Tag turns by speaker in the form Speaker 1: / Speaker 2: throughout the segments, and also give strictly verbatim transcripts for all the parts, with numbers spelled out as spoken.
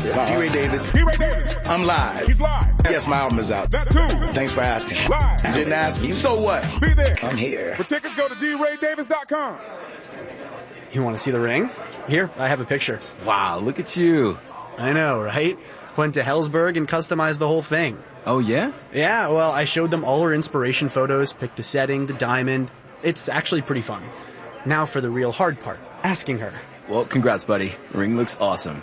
Speaker 1: D-Ray Davis.
Speaker 2: D-Ray Davis.
Speaker 1: I'm live.
Speaker 2: He's live.
Speaker 1: Yes, my album is out.
Speaker 2: That too.
Speaker 1: Thanks for asking.
Speaker 2: Live.
Speaker 1: You didn't ask me. So what?
Speaker 2: Be there.
Speaker 1: I'm here.
Speaker 2: For tickets, go to D Ray Davis dot com.
Speaker 3: You want to see the ring? Here, I have a picture.
Speaker 4: Wow, look at you.
Speaker 3: I know, right? Went to Helzberg and customized the whole thing.
Speaker 4: Oh, yeah?
Speaker 3: Yeah, well, I showed them all her inspiration photos, picked the setting, the diamond. It's actually pretty fun. Now for the real hard part, asking her.
Speaker 4: Well, congrats, buddy. The ring looks awesome.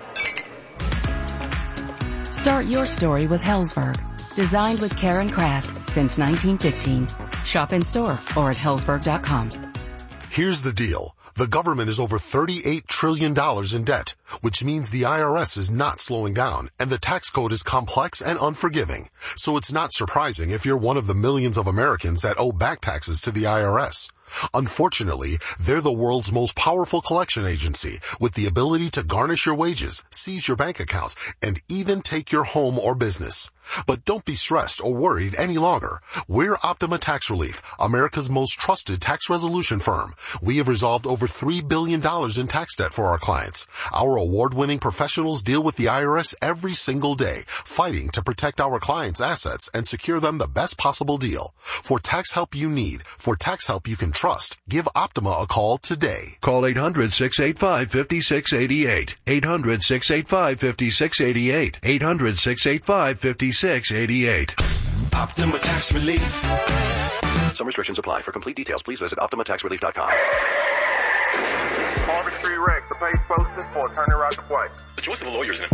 Speaker 5: Start your story with Helzberg. Designed with care and craft since nineteen fifteen. Shop in store or at helzberg dot com.
Speaker 6: Here's the deal. The government is over thirty-eight trillion dollars in debt, which means the I R S is not slowing down, and the tax code is complex and unforgiving. So it's not surprising if you're one of the millions of Americans that owe back taxes to the I R S. Unfortunately, they're the world's most powerful collection agency with the ability to garnish your wages, seize your bank accounts, and even take your home or business. But don't be stressed or worried any longer. We're Optima Tax Relief, America's most trusted tax resolution firm. We have resolved over three billion dollars in tax debt for our clients. Our award-winning professionals deal with the I R S every single day, fighting to protect our clients' assets and secure them the best possible deal. For tax help you need, for tax help you can trust, give Optima a call today.
Speaker 7: Call eight hundred, six eight five, five six eight eight. eight hundred, six eight five, five six eight eight. eight hundred, six eight five, five six eight eight.
Speaker 8: Optima Tax Relief.
Speaker 9: Some restrictions apply. For complete details, please visit optima tax relief dot com.
Speaker 10: Harvard Street Rex, the page posted for attorney right to play.
Speaker 11: The choice of a lawyer is an